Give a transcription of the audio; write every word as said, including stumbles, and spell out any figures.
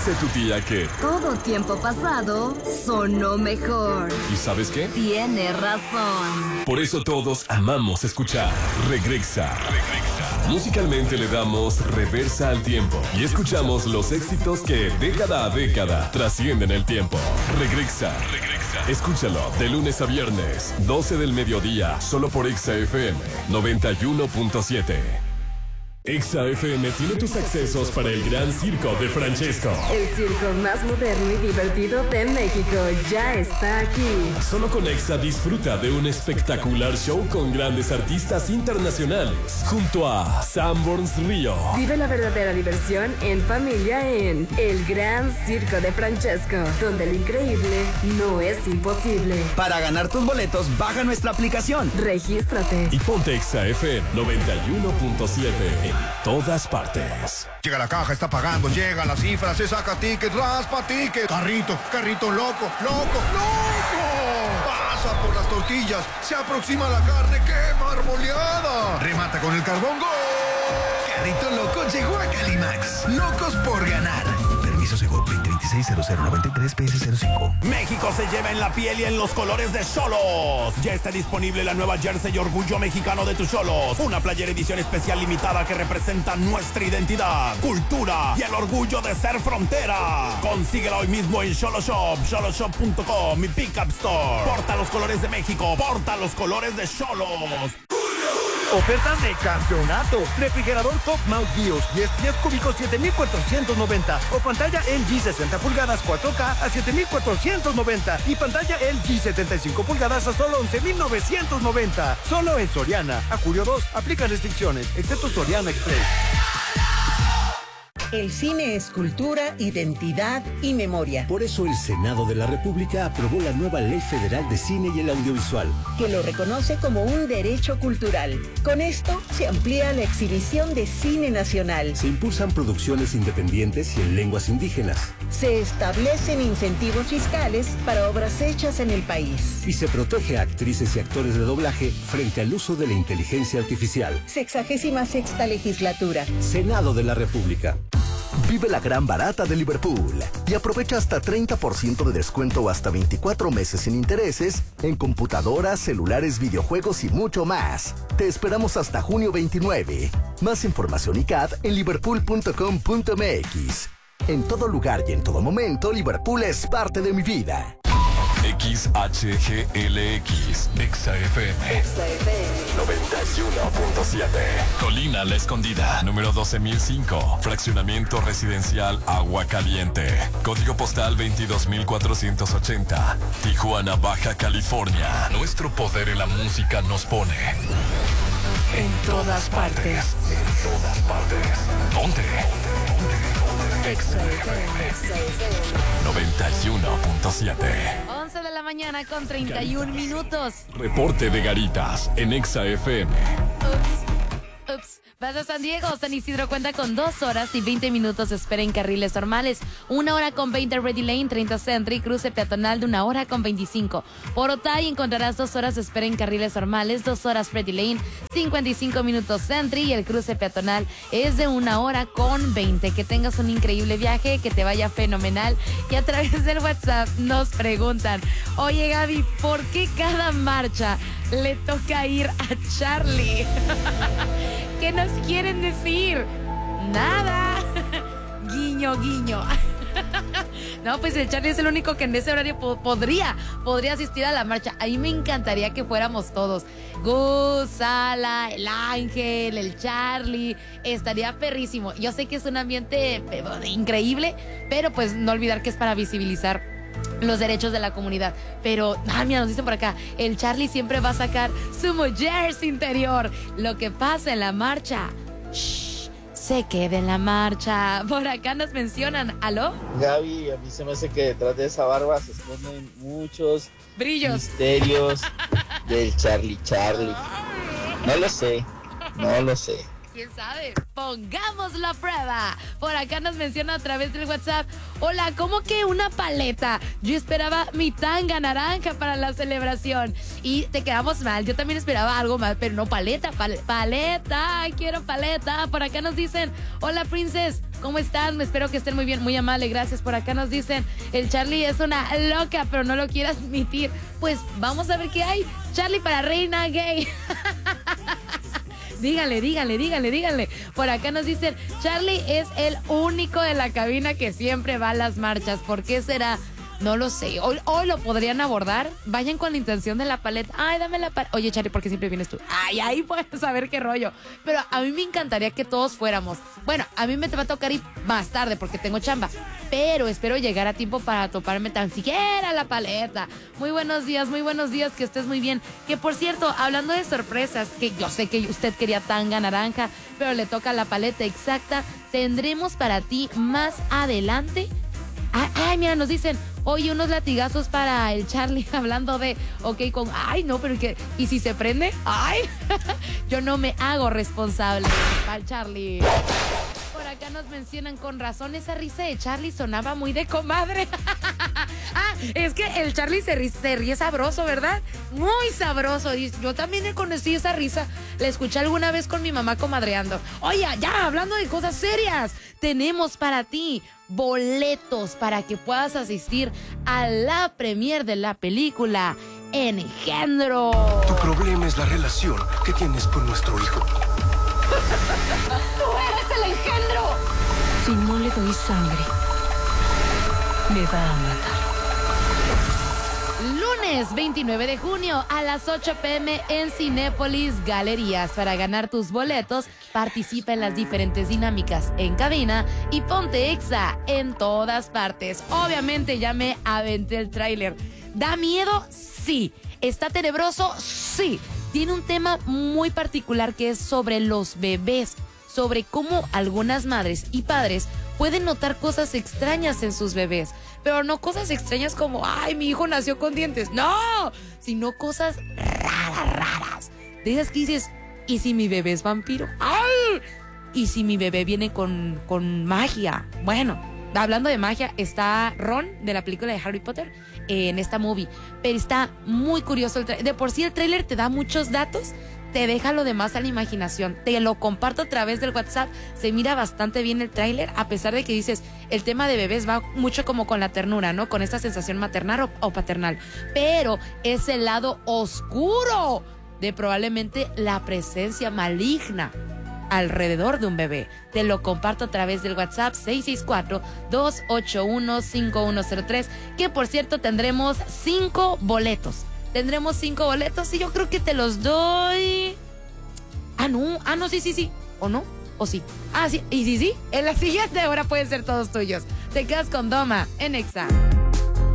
Dice tu tía que todo tiempo pasado sonó mejor. ¿y sabes qué? Tiene razón. Por eso todos amamos escuchar Regrexa. Regrexa. Musicalmente le damos reversa al tiempo y escuchamos los éxitos que década a década trascienden el tiempo. Regrexa. Regrexa. Escúchalo de lunes a viernes, doce del mediodía, solo por Exa F M noventa y uno punto siete. Exa F M tiene tus accesos para el Gran Circo de Francesco. El circo más moderno y divertido de México ya está aquí. Solo con Exa disfruta de un espectacular show con grandes artistas internacionales. Junto a Sanborns Río. Vive la verdadera diversión en familia en El Gran Circo de Francesco, donde lo increíble no es imposible. Para ganar tus boletos, baja nuestra aplicación. Regístrate. Y ponte Exa F M noventa y uno punto siete. En todas partes. Llega la caja, está pagando, llega la cifra, se saca ticket, raspa ticket. Carrito, carrito loco, loco, loco. Pasa por las tortillas, se aproxima la carne, ¡qué marmoleada! Remata con el carbón, ¡gol! Carrito loco llegó a Calimax. Locos por ganar. Permiso Segov veinte veintiséis cero cero noventa y tres P S cero cinco. México se lleva en la piel y en los colores de Xolos. Ya está disponible la nueva jersey Orgullo Mexicano de tus Xolos. Una playera edición especial limitada que representa nuestra identidad, cultura y el orgullo de ser frontera. Consíguela hoy mismo en Xolo Shop, xolo shop punto com, mi Pickup Store. Porta los colores de México, porta los colores de Xolos. Ofertas de campeonato. Refrigerador Top Mount Bios diez pies cúbicos siete mil cuatrocientos noventa o pantalla L G sesenta pulgadas cuatro K a siete mil cuatrocientos noventa y pantalla L G setenta y cinco pulgadas a solo once mil novecientos noventa. Solo en Soriana. A julio dos aplica restricciones, excepto Soriana Express. El cine es cultura, identidad y memoria. Por eso el Senado de la República aprobó la nueva Ley Federal de Cine y el Audiovisual, que lo reconoce como un derecho cultural. Con esto se amplía la exhibición de cine nacional. Se impulsan producciones independientes y en lenguas indígenas. Se establecen incentivos fiscales para obras hechas en el país. Y se protege a actrices y actores de doblaje frente al uso de la inteligencia artificial. Sexagésima sexta legislatura. Senado de la República. Vive la gran barata de Liverpool y aprovecha hasta treinta por ciento de descuento o hasta veinticuatro meses sin intereses en computadoras, celulares, videojuegos y mucho más. Te esperamos hasta junio veintinueve. Más información y C A D en liverpool punto com punto m x. En todo lugar y en todo momento, Liverpool es parte de mi vida. X H G L X, Exa F M, Exa F M noventa y uno punto siete. Colina La Escondida, número doce mil cinco. Fraccionamiento residencial Agua Caliente. Código postal veintidós mil cuatrocientos ochenta. Tijuana, Baja California. Nuestro poder en la música nos pone en todas partes. En todas partes. Ponte. Exa F M, Exa F M noventa y uno punto siete. once de la mañana con treinta y uno minutos. Reporte de Garitas en Exa F M. Ups, ups. Vas a San Diego. San Isidro cuenta con dos horas y veinte minutos. Espera en carriles normales. Una hora con veinte Ready Lane, treinta Century. Cruce peatonal de una hora con veinticinco. Por Otay encontrarás dos horas. Espera en carriles normales. Dos horas Ready Lane, cincuenta y cinco minutos Century. Y el cruce peatonal es de una hora con veinte. Que tengas un increíble viaje. Que te vaya fenomenal. Y a través del WhatsApp nos preguntan: oye, Gaby, ¿por qué cada marcha le toca ir a Charlie? ¿Qué nos quieren decir? Nada. Guiño, guiño. No, pues el Charlie es el único que en ese horario po- podría, podría asistir a la marcha. A mí me encantaría que fuéramos todos. Gus, Sala, el Ángel, el Charlie. Estaría perrísimo. Yo sé que es un ambiente eh, increíble, pero pues no olvidar que es para visibilizar los derechos de la comunidad. Pero, ah, mira, nos dicen por acá, el Charlie siempre va a sacar su mujer interior. Lo que pasa en la marcha, shh, se queda en la marcha. Por acá nos mencionan, ¿aló? Gaby, a mí se me hace que detrás de esa barba se esconden muchos brillos, misterios del Charlie Charlie. No lo sé, no lo sé. ¿Quién sabe? Pongámoslo a prueba. Por acá nos menciona a través del WhatsApp: hola, ¿cómo que una paleta? Yo esperaba mi tanga naranja para la celebración. Y te quedamos mal. Yo también esperaba algo más, pero no paleta. Pal- paleta, quiero paleta. Por acá nos dicen: hola, Princess, ¿Cómo están? Espero que estén muy bien, muy amable. Gracias. Por acá nos dicen, el Charlie es una loca, pero no lo quiere admitir. Pues vamos a ver qué hay. Charlie para reina gay. Díganle, díganle, díganle, díganle. Por acá nos dicen, Charlie es el único de la cabina que siempre va a las marchas. ¿Por qué será? No lo sé. Hoy, hoy lo podrían abordar. Vayan con la intención de la paleta. Ay, dame la paleta. Oye, Charlie, ¿por qué siempre vienes tú? Ay, ahí puedes saber qué rollo. Pero a mí me encantaría que todos fuéramos. Bueno, a mí me va a tocar ir más tarde porque tengo chamba. Pero espero llegar a tiempo para toparme tan siquiera la paleta. Muy buenos días, muy buenos días. Que estés muy bien. Que por cierto, hablando de sorpresas, que yo sé que usted quería tanga naranja, pero le toca la paleta exacta. Tendremos para ti más adelante. Ay, ay, mira, nos dicen, oye, unos latigazos para el Charlie, hablando de, ok, con, ay, no, pero que, ¿y si se prende? Ay, yo no me hago responsable para el Charlie. Por acá nos mencionan, con razón, esa risa de Charlie sonaba muy de comadre. Ah, es que el Charlie se ríe, se ríe sabroso, ¿verdad? Muy sabroso. Y yo también he conocido esa risa. La escuché alguna vez con mi mamá comadreando. Oye, ya, hablando de cosas serias, tenemos para ti boletos para que puedas asistir a la premier de la película Engendro. Tu problema es la relación que tienes con nuestro hijo. ¡Tú eres el engendro! Si no le doy sangre, me va a matar. Lunes veintinueve de junio a las ocho pe eme en Cinépolis Galerías. Para ganar tus boletos, participa en las diferentes dinámicas en cabina y ponte Exa en todas partes. Obviamente ya me aventé el tráiler. ¿Da miedo? Sí. ¿Está tenebroso? Sí. Tiene un tema muy particular que es sobre los bebés, sobre cómo algunas madres y padres pueden notar cosas extrañas en sus bebés, pero no cosas extrañas como, ay, mi hijo nació con dientes, no, sino cosas raras, raras. De esas que dices, ¿y si mi bebé es vampiro? ¡Ay! ¿Y si mi bebé viene con, con magia? Bueno, hablando de magia, está Ron de la película de Harry Potter en esta movie, pero está muy curioso el trailer. De por sí el tráiler te da muchos datos, te deja lo demás a la imaginación. Te lo comparto a través del WhatsApp. Se mira bastante bien el tráiler, a pesar de que dices, el tema de bebés va mucho como con la ternura, ¿no? Con esta sensación maternal o, o paternal. Pero es el lado oscuro de probablemente la presencia maligna alrededor de un bebé. Te lo comparto a través del WhatsApp seis seis cuatro, dos ocho uno, cinco uno cero tres, que por cierto tendremos cinco boletos. Tendremos cinco boletos y yo creo que te los doy. Ah, no, ah, no, sí, sí, sí. ¿O no? ¿O sí? Ah, sí, y sí, sí. En la siguiente hora pueden ser todos tuyos. Te quedas con Doma en Exa.